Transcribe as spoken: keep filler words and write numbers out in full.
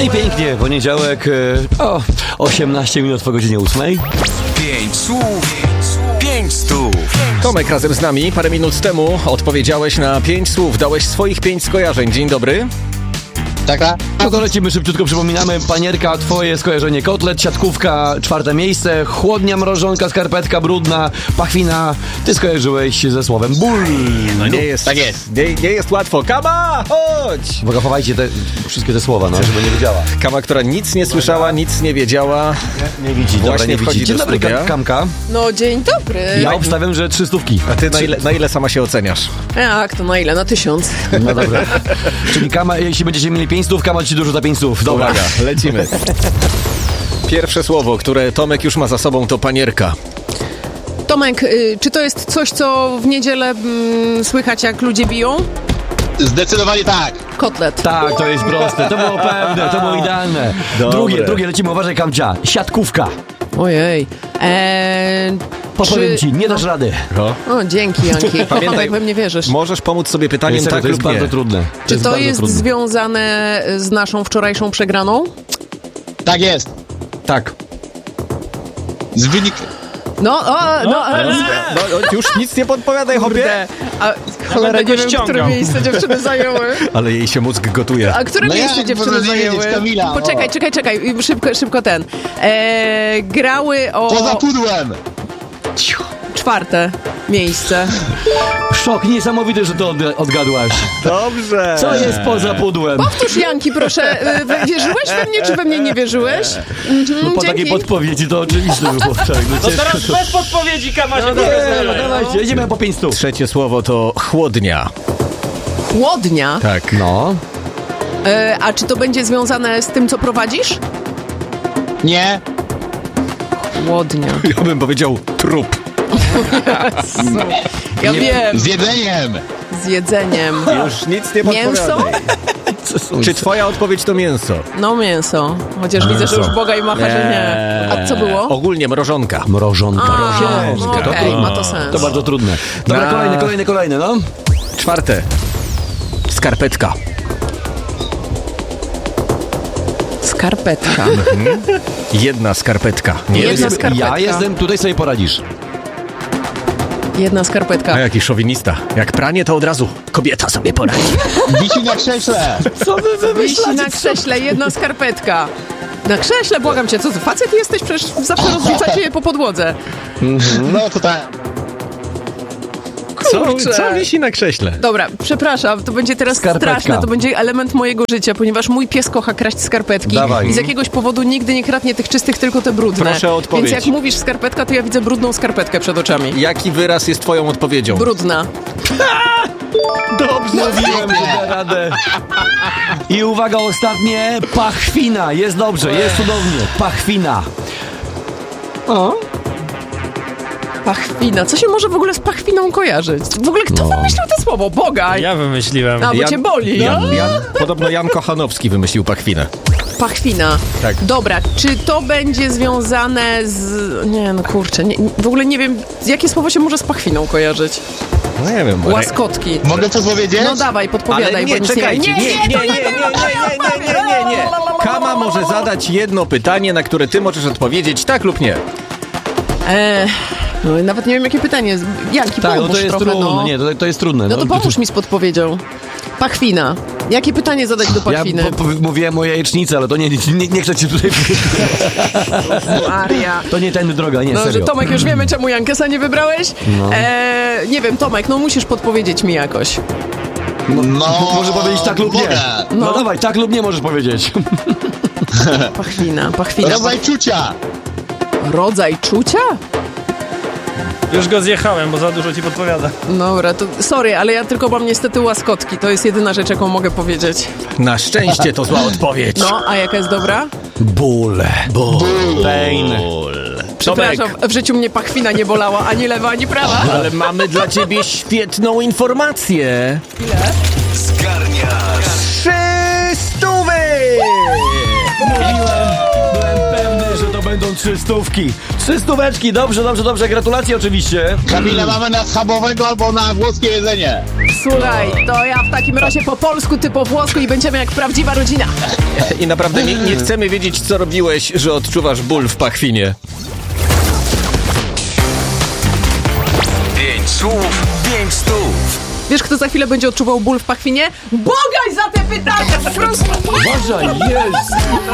No i pięknie, poniedziałek, o, osiemnaście minut po godzinie ósmej. Pięć słów, pięć stów. Tomek razem z nami. Parę minut temu odpowiedziałeś na pięć słów, dałeś swoich pięć skojarzeń. Dzień dobry. Tak, tak. No to lecimy szybciutko, przypominamy. Panierka, twoje skojarzenie. Kotlet, siatkówka, czwarte miejsce. Chłodnia, mrożonka, skarpetka brudna, pachwina. Ty skojarzyłeś ze słowem ból. No nie jest, Tak jest. Nie, nie jest łatwo. Kama, chodź! Uwaga, chowajcie te, wszystkie te słowa, no, żeby nie wiedziała. Kama, która nic nie słyszała, nic nie wiedziała. Nie widzi, dobra, Właśnie nie wchodzi widzi. do Dzień dobry, studia. Ka- Kamka. No, dzień dobry. Ja obstawiam, że trzy stówki. A ty na ile, na ile sama się oceniasz? Jak to na ile? Na tysiąc. No dobra. Czyli Kama, jeśli będziecie mieli pięć stów, Kama ci dużo za pięć stów. Dobra. Uwaga, lecimy. Pierwsze słowo, które Tomek już ma za sobą, to panierka. Tomek, y, czy to jest coś, co w niedzielę mm, słychać, jak ludzie biją? Zdecydowanie tak. Kotlet. Tak, to jest proste. To było pewne, to było idealne. Dobre. Drugie, drugie, lecimy, uważaj, Kamcia. Siatkówka. Ojej. Eee, Podpowiem czy... ci, nie dasz rady. No. O, dzięki, Janki. Pamiętaj, jak we mnie wierzysz. Możesz pomóc sobie pytaniem Niestety, tak to jest lub nie. bardzo trudne. Czy to bardzo jest trudne. związane z naszą wczorajszą przegraną? Tak jest. Tak. Z wynik... No, o, no, e, No, no, już nic nie podpowiadaj, chłopie. kurde. A cholera, nie wiem, które miejsce dziewczyny zajęły. Ale jej się mózg gotuje. A które No miejsce jak dziewczyny można nie zajęły? wiedzieć, Kamila, Poczekaj, o. czekaj, czekaj. Szybko, szybko ten. E, grały o Poza pudłem. czwarte miejsce. Szok, niesamowity, że to od, odgadłaś. Dobrze. Co jest poza pudłem? Powtórz, Janki, proszę. E, wy- Wierzyłeś we mnie, czy we mnie nie wierzyłeś? Mhm, No po dzięki. takiej podpowiedzi to oczywiście było tak. No, No ciężko teraz to... bez podpowiedzi, Kama się No nie dobra, Nie, no rozdaje. dawajcie, jedziemy po pięć stów. Trzecie słowo to chłodnia. Chłodnia. Tak. No. E, a czy to będzie związane z tym, co prowadzisz? Nie. Chłodnia. Ja bym powiedział trup. Ja wiem. Z jedzeniem. Z jedzeniem. Już nic nie Mięso? podpowiadaj. Czy twoja odpowiedź to mięso? No mięso. Chociaż widzę, że już Boga i macha, że nie. A co było? Ogólnie mrożonka. Mrożonka. A, Mrożonka. no okej, ma to sens. To bardzo trudne. Dobra, Na- kolejne, kolejne, kolejne, no. Czwarte. Skarpetka. Skarpetka. Jedna skarpetka. Nie Jedna jest... skarpetka. Ja jestem, tutaj sobie poradzisz. Jedna skarpetka. A jaki szowinista. Jak pranie, to od razu kobieta sobie poradzi. Wisi na krześle. Co wy Wisi na krześle, jedna skarpetka. Na krześle, błagam cię, co ty, facet jesteś? Przecież zawsze rozrzucacie je po podłodze. No to tak. Co, Kurczę. co wisi na krześle? Dobra, przepraszam, to będzie teraz Skarpetka. straszne, to będzie element mojego życia, ponieważ mój pies kocha kraść skarpetki Dawaj. i z jakiegoś powodu nigdy nie kradnie tych czystych, tylko te brudne. Proszę o odpowiedź. Więc jak mówisz skarpetka, to ja widzę brudną skarpetkę przed oczami. Jaki wyraz jest twoją odpowiedzią? Brudna. Dobrze, mówiłem, że da radę. I uwaga, ostatnie, pachwina. Jest dobrze, jest cudownie. Pachwina. O? Pachwina. Co się może w ogóle z pachwiną kojarzyć? W ogóle kto No. wymyślił to słowo? Bogaj. Ja wymyśliłem. A, bo Jan- cię boli. Jan, Jan, podobno Jan Kochanowski wymyślił pachwinę. Pachwina. Tak. Dobra, czy to będzie związane z... Nie, no kurczę, nie, w ogóle nie wiem, jakie słowo się może z pachwiną kojarzyć. No nie wiem. ale- Łaskotki. Mogę coś powiedzieć? No dawaj, podpowiadaj, Ale nie, bo nic czekajcie, nie nie, nie, nie, nie, nie, nie, nie, nie, nie, nie, nie. Kama może zadać jedno pytanie, na które ty możesz odpowiedzieć tak lub nie. Eee, no nawet nie wiem, jakie pytanie. Janki, Tak, no pomóż to jest trochę, trudne, no. nie, to, to jest trudne. No to pomóż mi z podpowiedzią. Pachwina. Jakie pytanie zadać do pachwiny? Ja po, po, mówiłem o jajecznicy, ale to nie, nie, nie chcę ci tutaj... Maria. To nie tędy droga, nie, No, że serio. Tomek, już wiemy, czemu Jankesa nie wybrałeś? No. Eee, nie wiem, Tomek, no musisz podpowiedzieć mi jakoś. No. Może powiedzieć tak lub nie. mogę. No, No. dawaj, tak lub nie możesz powiedzieć. Pachwina, pachwina. Rodzaj czucia. Rodzaj czucia? Już go zjechałem, bo za dużo ci podpowiada. Dobra, to sorry, ale ja tylko mam niestety łaskotki. To jest jedyna rzecz, jaką mogę powiedzieć. Na szczęście to zła odpowiedź. No, a jaka jest dobra? Ból. Ból. Pain. Przepraszam, w życiu mnie pachwina nie bolała, ani lewa, ani prawa. Ale mamy dla ciebie świetną informację. Zgarniasz Trzy stówy! Mówiłem, byłem pewny, że to będą trzy stówki. Trzy stóweczki, dobrze, dobrze, dobrze. Gratulacje oczywiście. Kamila, mamy na schabowego albo na włoskie jedzenie. Słuchaj, to ja w takim razie po polsku, ty po włosku i będziemy jak prawdziwa rodzina. I naprawdę nie, nie chcemy wiedzieć, co robiłeś, że odczuwasz ból w pachwinie. Pięć słów, pięć stów. Wiesz, kto za chwilę będzie odczuwał ból w pachwinie? Bogaj za te pytania! Po prostu. Uważaj, jest!